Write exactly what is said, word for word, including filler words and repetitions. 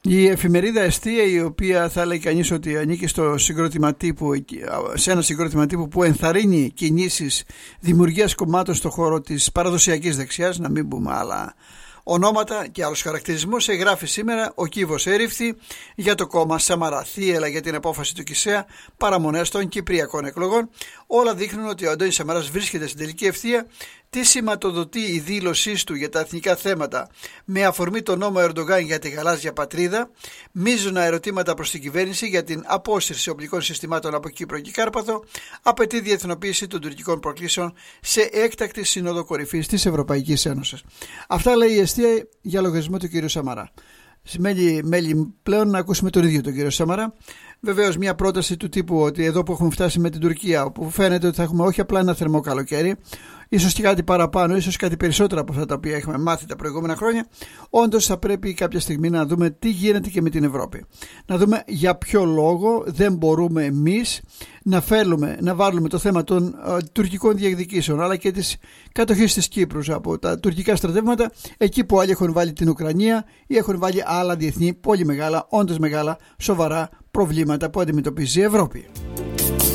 Η εφημερίδα Εστία, η οποία θα λέει κανείς ότι ανήκει στο συγκρότημα τύπου, σε ένα συγκρότημα τύπου που ενθαρρύνει κινήσεις δημιουργίας κομμάτων στον χώρο της παραδοσιακής δεξιάς, να μην πούμε άλλα ονόματα και άλλους χαρακτηρισμούς, εγγράφει σήμερα: ο κύβος έριφθη για το κόμμα Σαμαρά, θύελλα για την απόφαση του ΚΙΣΕΑ, παραμονές των κυπριακών εκλογών. Όλα δείχνουν ότι ο Αντώνης Σαμαράς βρίσκεται στην τελική ευθεία. Τι σηματοδοτεί η δήλωσή του για τα εθνικά θέματα με αφορμή τον νόμο Ερντογάν για τη γαλάζια πατρίδα, μείζωνα ερωτήματα προς την κυβέρνηση για την απόσυρση οπλικών συστημάτων από Κύπρο και Κάρπαθο, απαιτεί διεθνοποίηση των τουρκικών προκλήσεων σε έκτακτη σύνοδο κορυφής της Ευρωπαϊκής Ένωσης. Αυτά λέει η Εστία για λογαριασμό του κ. Σαμαρά. Μέλη, μέλη πλέον να ακούσουμε τον ίδιο τον κύριο Σαμαρά. Βεβαίως μια πρόταση του τύπου ότι εδώ που έχουμε φτάσει με την Τουρκία, όπου φαίνεται ότι θα έχουμε όχι απλά ένα θερμό καλοκαίρι, ίσως και κάτι παραπάνω, ίσως κάτι περισσότερο από αυτά τα οποία έχουμε μάθει τα προηγούμενα χρόνια, όντως θα πρέπει κάποια στιγμή να δούμε τι γίνεται και με την Ευρώπη. Να δούμε για ποιο λόγο δεν μπορούμε εμείς να φέρουμε, να βάλουμε το θέμα των uh, τουρκικών διεκδικήσεων αλλά και της κατοχής της Κύπρου από τα τουρκικά στρατεύματα εκεί που άλλοι έχουν βάλει την Ουκρανία ή έχουν βάλει άλλα διεθνή πολύ μεγάλα, όντως μεγάλα, σοβαρά προβλήματα που αντιμετωπίζει η Ευρώπη.